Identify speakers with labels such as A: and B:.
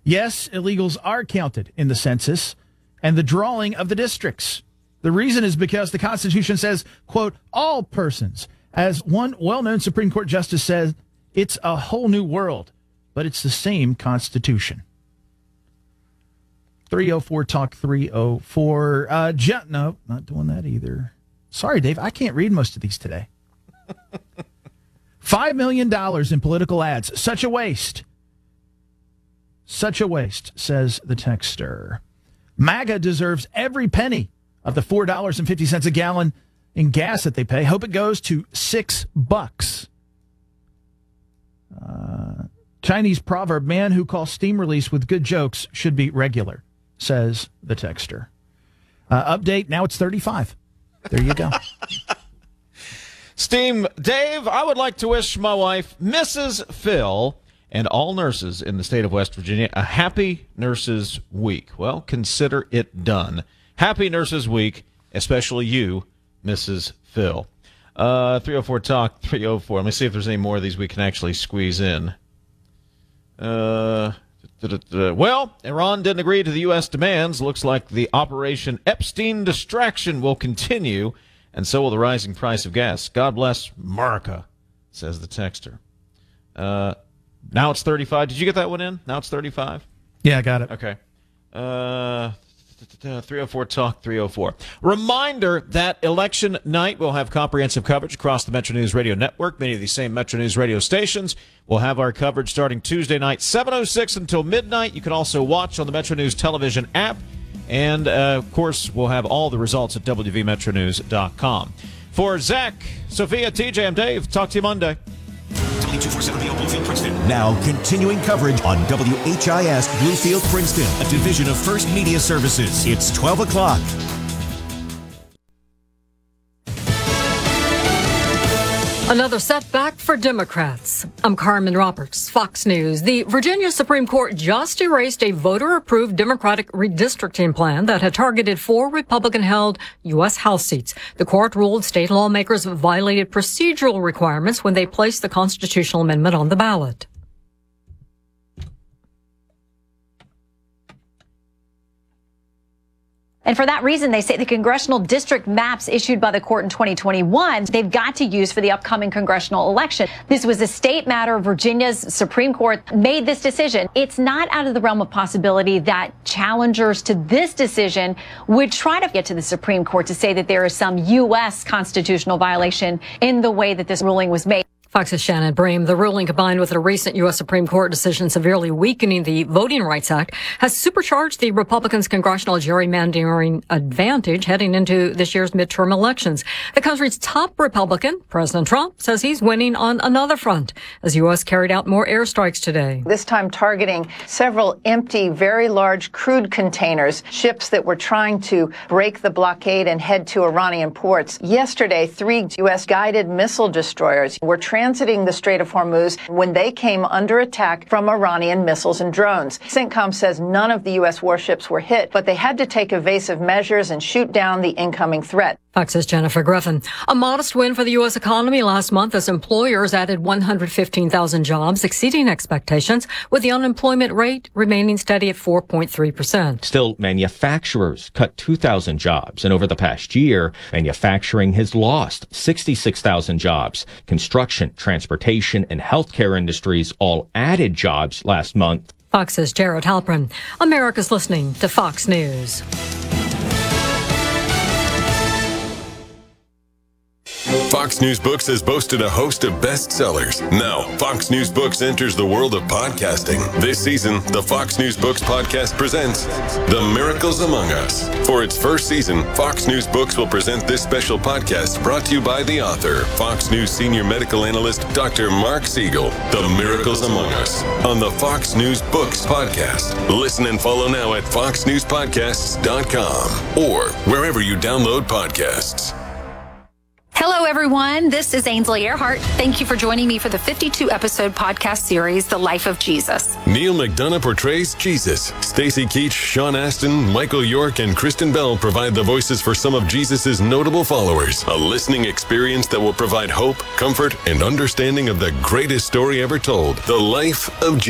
A: Yes, illegals are counted in the census and the drawing of the districts. The reason is because the Constitution says, quote, all persons. As one well-known Supreme Court justice said, it's a whole new world, but it's the same Constitution. 304 Talk 304. No, not doing that either. Sorry, Dave. I can't read most of these today. $5 million in political ads. Such a waste. Such a waste, says the texter. MAGA deserves every penny of the $4.50 a gallon in gas that they pay. Hope it goes to $6. Chinese proverb, man who calls steam release with good jokes should be regular, says the texter. Update, now it's 35. There you go.
B: Steam Dave, I would like to wish my wife, Mrs. Phil, and all nurses in the state of West Virginia a happy Nurses Week. Well, consider it done. Happy Nurses Week, especially you, Mrs. Phil. 304 Talk 304. Let me see if there's any more of these we can actually squeeze in. Well, Iran didn't agree to the U.S. demands. Looks like the Operation Epstein distraction will continue, and so will the rising price of gas. God bless America, says the texter. Now it's 35. Did you get that one in? Now it's 35?
A: Yeah, I got it.
B: Okay. 304 Talk 304. Reminder that election night we'll have comprehensive coverage across the Metro News Radio Network. Many of these same Metro News radio stations will have our coverage starting Tuesday night, 7:06 until midnight. You can also watch on the Metro News television app. And, of course, we'll have all the results at WVMetroNews.com. For Zach, Sophia, TJ, I'm Dave. Talk to you Monday.
C: W247 Bluefield, Princeton. Now, continuing coverage on WHIS Bluefield, Princeton, a division of First Media Services. It's 12 o'clock.
D: Another setback for Democrats. I'm Carmen Roberts, Fox News. The Virginia Supreme Court just erased a voter-approved Democratic redistricting plan that had targeted 4 Republican-held U.S. House seats. The court ruled state lawmakers violated procedural requirements when they placed the constitutional amendment on the ballot.
E: And for that reason, they say the congressional district maps issued by the court in 2021, they've got to use for the upcoming congressional election. This was a state matter. Virginia's Supreme Court made this decision. It's not out of the realm of possibility that challengers to this decision would try to get to the Supreme Court to say that there is some U.S. constitutional violation in the way that this ruling was made.
D: Fox's Shannon Bream. The ruling, combined with a recent U.S. Supreme Court decision severely weakening the Voting Rights Act, has supercharged the Republicans' congressional gerrymandering advantage heading into this year's midterm elections. The country's top Republican, President Trump, says he's winning on another front as U.S. carried out more airstrikes today.
F: This time targeting several empty, very large crude containers, ships that were trying to break the blockade and head to Iranian ports. Yesterday, 3 U.S. guided missile destroyers were transiting the Strait of Hormuz when they came under attack from Iranian missiles and drones. CENTCOM says none of the U.S. warships were hit, but they had to take evasive measures and shoot down the incoming threat.
D: Fox's Jennifer Griffin. A modest win for the U.S. economy last month as employers added 115,000 jobs, exceeding expectations, with the unemployment rate remaining steady at 4.3%.
G: Still, manufacturers cut 2,000 jobs, and over the past year, manufacturing has lost 66,000 jobs. Construction, transportation, and healthcare industries all added jobs last month.
D: Fox's Jared Halpern. America's listening to Fox News.
H: Fox News Books has boasted a host of bestsellers. Now, Fox News Books enters the world of podcasting. This season, the Fox News Books podcast presents The Miracles Among Us. For its first season, Fox News Books will present this special podcast brought to you by the author, Fox News senior medical analyst, Dr. Mark Siegel. The Miracles Among Us on the Fox News Books podcast. Listen and follow now at foxnewspodcasts.com or wherever you download podcasts.
I: Hello, everyone. This is Ainsley Earhart. Thank you for joining me for the 52-episode podcast series, The Life of Jesus.
H: Neil McDonough portrays Jesus. Stacy Keach, Sean Astin, Michael York, and Kristen Bell provide the voices for some of Jesus' notable followers. A listening experience that will provide hope, comfort, and understanding of the greatest story ever told, The Life of Jesus.